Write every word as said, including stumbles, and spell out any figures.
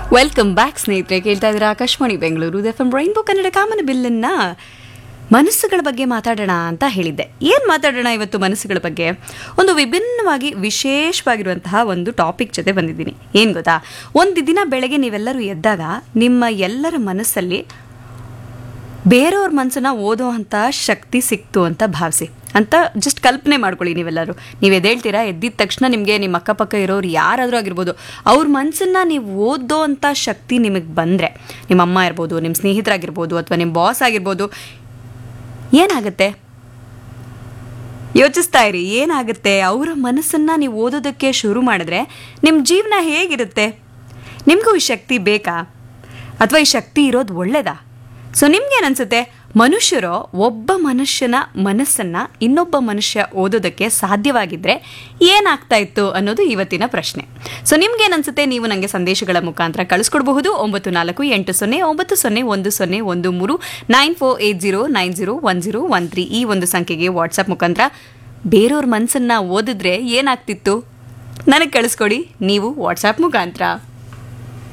Welcome back ಸ್ನೇಹಿತರೆ, ಕೇಳ್ತಾ ಇದ್ದೀರಾ Akashvani Bengaluru F M rainbow Kannada ಕಾಮನ ಬಿಲ್ಲನ್ನ. ಮನಸ್ಸುಗಳ ಬಗ್ಗೆ ಮಾತಾಡೋಣ ಅಂತ ಹೇಳಿದ್ದೆ. ಏನು ಮಾತಾಡೋಣ ಇವತ್ತು ಮನಸ್ಸುಗಳ ಬಗ್ಗೆ? ಒಂದು ವಿಭಿನ್ನವಾಗಿ ವಿಶೇಷವಾಗಿರುವಂತಹ ಒಂದು ಟಾಪಿಕ್ ಜೊತೆ ಬಂದಿದ್ದೀನಿ. ಏನು ಗೊತ್ತಾ, ಒಂದು ದಿನ ಬೆಳಗ್ಗೆ ನೀವೆಲ್ಲರೂ ಎದ್ದಾಗ ನಿಮ್ಮ ಎಲ್ಲರ ಮನಸ್ಸಲ್ಲಿ ಬೇರೆಯವ್ರ ಮನಸ್ಸನ್ನ ಓದೋ ಅಂಥ ಶಕ್ತಿ ಸಿಕ್ತು ಅಂತ ಭಾವಿಸಿ, ಅಂತ ಜಸ್ಟ್ ಕಲ್ಪನೆ ಮಾಡ್ಕೊಳ್ಳಿ. ನೀವೆಲ್ಲರೂ ನೀವು ಎದ್ದೇಳ್ತೀರಾ, ಎದ್ದಿದ ತಕ್ಷಣ ನಿಮಗೆ ನಿಮ್ಮ ಅಕ್ಕಪಕ್ಕ ಇರೋರು ಯಾರಾದರೂ ಆಗಿರ್ಬೋದು, ಅವ್ರ ಮನಸ್ಸನ್ನ ನೀವು ಓದೋ ಅಂಥ ಶಕ್ತಿ ನಿಮಗೆ ಬಂದರೆ, ನಿಮ್ಮ ಅಮ್ಮ ಇರ್ಬೋದು, ನಿಮ್ಮ ಸ್ನೇಹಿತರಾಗಿರ್ಬೋದು, ಅಥವಾ ನಿಮ್ಮ ಬಾಸ್ ಆಗಿರ್ಬೋದು, ಏನಾಗುತ್ತೆ ಯೋಚಿಸ್ತಾ ಇರಿ. ಏನಾಗುತ್ತೆ? ಅವರ ಮನಸ್ಸನ್ನು ನೀವು ಓದೋದಕ್ಕೆ ಶುರು ಮಾಡಿದ್ರೆ ನಿಮ್ಮ ಜೀವನ ಹೇಗಿರುತ್ತೆ? ನಿಮಗೂ ಈ ಶಕ್ತಿ ಬೇಕಾ? ಅಥವಾ ಈ ಶಕ್ತಿ ಇರೋದು ಒಳ್ಳೆಯದಾ? ಸೊ ನಿಮ್ಗೇನನ್ಸುತ್ತೆ? ಮನುಷ್ಯರು ಒಬ್ಬ ಮನುಷ್ಯನ ಮನಸ್ಸನ್ನು ಇನ್ನೊಬ್ಬ ಮನುಷ್ಯ ಓದೋದಕ್ಕೆ ಸಾಧ್ಯವಾಗಿದ್ದರೆ ಏನಾಗ್ತಾ ಇತ್ತು ಅನ್ನೋದು ಇವತ್ತಿನ ಪ್ರಶ್ನೆ. ಸೊ ನಿಮ್ಗೇನನ್ಸುತ್ತೆ? ನೀವು ನನಗೆ ಸಂದೇಶಗಳ ಮುಖಾಂತರ ಕಳಿಸ್ಕೊಡ್ಬಹುದು. ಒಂಬತ್ತು ನಾಲ್ಕು ಎಂಟು ಸೊನ್ನೆ ಒಂಬತ್ತು ಸೊನ್ನೆ ಒಂದು ಸೊನ್ನೆ ಒಂದು ಮೂರು nine four eight zero nine zero one zero one three ಈ ಒಂದು ಸಂಖ್ಯೆಗೆ ವಾಟ್ಸಪ್ ಮುಖಾಂತರ ಬೇರೆಯವ್ರ ಮನಸ್ಸನ್ನು ಓದಿದ್ರೆ ಏನಾಗ್ತಿತ್ತು ನನಗೆ ಕಳಿಸ್ಕೊಡಿ ನೀವು ವಾಟ್ಸಪ್ ಮುಖಾಂತರ.